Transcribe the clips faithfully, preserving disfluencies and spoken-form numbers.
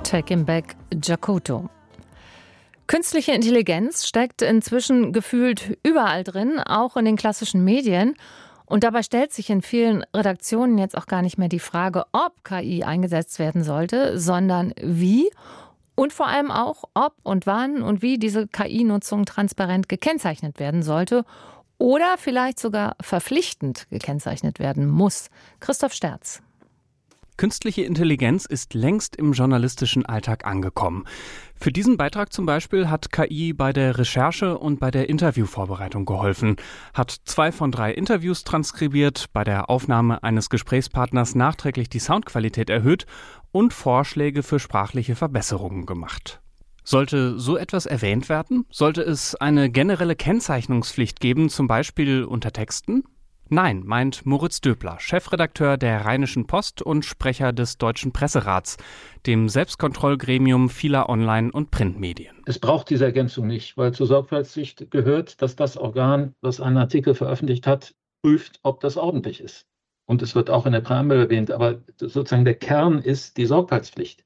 Take Him Back, Jakoto. Künstliche Intelligenz steckt inzwischen gefühlt überall drin, auch in den klassischen Medien. Und dabei stellt sich in vielen Redaktionen jetzt auch gar nicht mehr die Frage, ob K I eingesetzt werden sollte, sondern wie und vor allem auch, ob und wann und wie diese K I-Nutzung transparent gekennzeichnet werden sollte oder vielleicht sogar verpflichtend gekennzeichnet werden muss. Christoph Sterz. Künstliche Intelligenz ist längst im journalistischen Alltag angekommen. Für diesen Beitrag zum Beispiel hat K I bei der Recherche und bei der Interviewvorbereitung geholfen, hat zwei von drei Interviews transkribiert, bei der Aufnahme eines Gesprächspartners nachträglich die Soundqualität erhöht und Vorschläge für sprachliche Verbesserungen gemacht. Sollte so etwas erwähnt werden? Sollte es eine generelle Kennzeichnungspflicht geben, zum Beispiel unter Texten? Nein, meint Moritz Döbler, Chefredakteur der Rheinischen Post und Sprecher des Deutschen Presserats, dem Selbstkontrollgremium vieler Online- und Printmedien. Es braucht diese Ergänzung nicht, weil zur Sorgfaltspflicht gehört, dass das Organ, das einen Artikel veröffentlicht hat, prüft, ob das ordentlich ist. Und es wird auch in der Präambel erwähnt, aber sozusagen der Kern ist die Sorgfaltspflicht.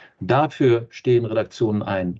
Dafür stehen Redaktionen ein.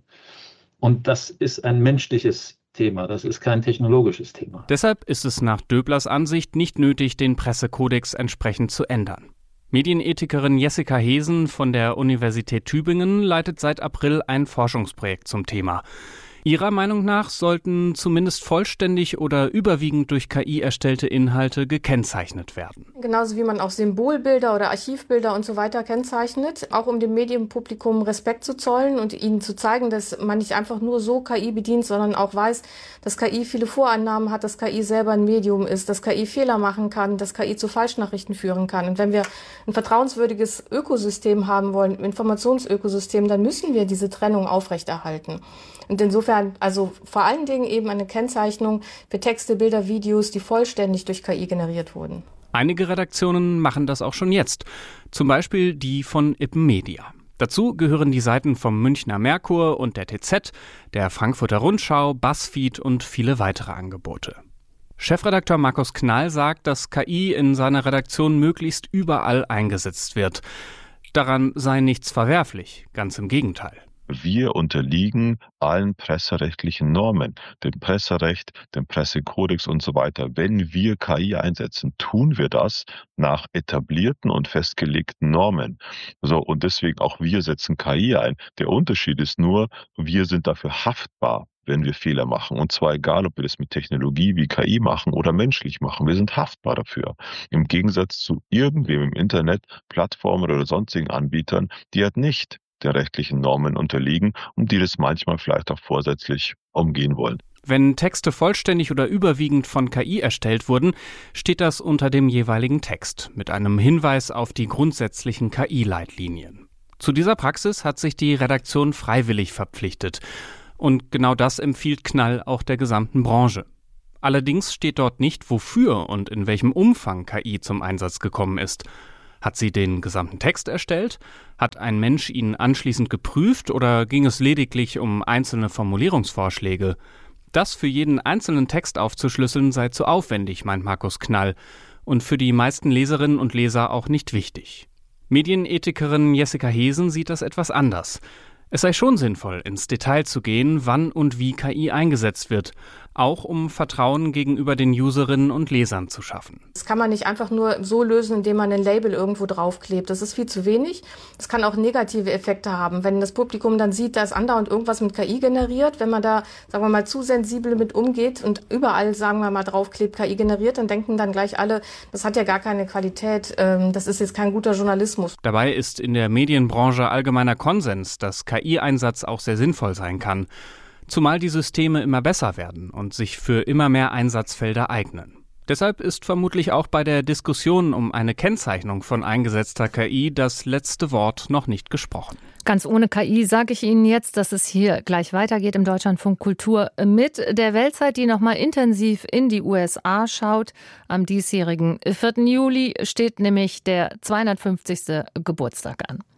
Und das ist ein menschliches Thema. Das ist kein technologisches Thema. Deshalb ist es nach Döblers Ansicht nicht nötig, den Pressekodex entsprechend zu ändern. Medienethikerin Jessica Hesen von der Universität Tübingen leitet seit April ein Forschungsprojekt zum Thema. Ihrer Meinung nach sollten zumindest vollständig oder überwiegend durch K I erstellte Inhalte gekennzeichnet werden. Genauso wie man auch Symbolbilder oder Archivbilder und so weiter kennzeichnet, auch um dem Medienpublikum Respekt zu zollen und ihnen zu zeigen, dass man nicht einfach nur so K I bedient, sondern auch weiß, dass K I viele Vorannahmen hat, dass K I selber ein Medium ist, dass K I Fehler machen kann, dass K I zu Falschnachrichten führen kann. Und wenn wir ein vertrauenswürdiges Ökosystem haben wollen, ein Informationsökosystem, dann müssen wir diese Trennung aufrechterhalten. Und insofern, also vor allen Dingen eben eine Kennzeichnung für Texte, Bilder, Videos, die vollständig durch K I generiert wurden. Einige Redaktionen machen das auch schon jetzt, zum Beispiel die von Ippen Media. Dazu gehören die Seiten vom Münchner Merkur und der T Z, der Frankfurter Rundschau, BuzzFeed und viele weitere Angebote. Chefredakteur Markus Knall sagt, dass K I in seiner Redaktion möglichst überall eingesetzt wird. Daran sei nichts verwerflich, ganz im Gegenteil. Wir unterliegen allen presserechtlichen Normen, dem Presserecht, dem Pressekodex und so weiter. Wenn wir K I einsetzen, tun wir das nach etablierten und festgelegten Normen. So, und deswegen auch wir setzen K I ein. Der Unterschied ist nur, wir sind dafür haftbar, wenn wir Fehler machen. Und zwar egal, ob wir das mit Technologie wie K I machen oder menschlich machen. Wir sind haftbar dafür. Im Gegensatz zu irgendwem im Internet, Plattformen oder sonstigen Anbietern, die halt nicht der rechtlichen Normen unterliegen und die das manchmal vielleicht auch vorsätzlich umgehen wollen. Wenn Texte vollständig oder überwiegend von K I erstellt wurden, steht das unter dem jeweiligen Text mit einem Hinweis auf die grundsätzlichen K I-Leitlinien. Zu dieser Praxis hat sich die Redaktion freiwillig verpflichtet. Und genau das empfiehlt Knall auch der gesamten Branche. Allerdings steht dort nicht, wofür und in welchem Umfang K I zum Einsatz gekommen ist. Hat sie den gesamten Text erstellt? Hat ein Mensch ihn anschließend geprüft oder ging es lediglich um einzelne Formulierungsvorschläge? Das für jeden einzelnen Text aufzuschlüsseln sei zu aufwendig, meint Markus Knall, und für die meisten Leserinnen und Leser auch nicht wichtig. Medienethikerin Jessica Hesen sieht das etwas anders. Es sei schon sinnvoll, ins Detail zu gehen, wann und wie K I eingesetzt wird, auch um Vertrauen gegenüber den Userinnen und Lesern zu schaffen. Das kann man nicht einfach nur so lösen, indem man ein Label irgendwo draufklebt. Das ist viel zu wenig. Das kann auch negative Effekte haben. Wenn das Publikum dann sieht, da ist andauernd irgendwas mit K I generiert, wenn man da, sagen wir mal, zu sensibel mit umgeht und überall, sagen wir mal, draufklebt, K I generiert, dann denken dann gleich alle, das hat ja gar keine Qualität, das ist jetzt kein guter Journalismus. Dabei ist in der Medienbranche allgemeiner Konsens, dass K I-Einsatz auch sehr sinnvoll sein kann. Zumal die Systeme immer besser werden und sich für immer mehr Einsatzfelder eignen. Deshalb ist vermutlich auch bei der Diskussion um eine Kennzeichnung von eingesetzter K I das letzte Wort noch nicht gesprochen. Ganz ohne K I sage ich Ihnen jetzt, dass es hier gleich weitergeht im Deutschlandfunk Kultur mit der Weltzeit, die nochmal intensiv in die U S A schaut. Am diesjährigen vierten Juli steht nämlich der zweihundertfünfzigste Geburtstag an.